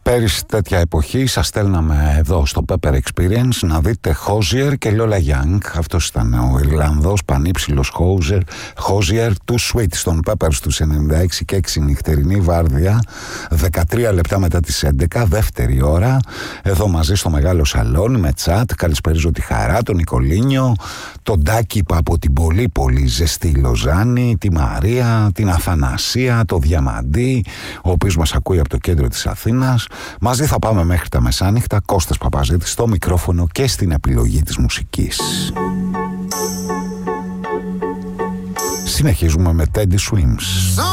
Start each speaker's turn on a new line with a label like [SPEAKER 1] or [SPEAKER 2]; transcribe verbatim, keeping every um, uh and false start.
[SPEAKER 1] Πέρυσι τέτοια εποχή σας στέλναμε εδώ στο Pepper Experience να δείτε Hozier και Lola Young. Αυτός ήταν ο Ιρλανδός πανύψηλος Hozier, Hozier του Sweet στον Pepper στους ενενήντα έξι και έξι νυχτερινή βάρδια, δεκατρία λεπτά μετά τις έντεκα, δεύτερη ώρα, εδώ μαζί στο μεγάλο σαλόνι με τσάτ. Καλησπέριζω τη Χαρά, τον Νικολίνιο, τον Τάκη από την πολύ πολύ ζεστή Λοζάνη, τη Μαρία, την Αθανασία, το Διαμαντή, ο οποίος μας ακούει από το κέντρο της Αθήνας. Μαζί θα πάμε μέχρι τα μεσάνυχτα. Κώστας Παπαζήτης στο μικρόφωνο και στην επιλογή της μουσικής. Συνεχίζουμε με Teddy Swims.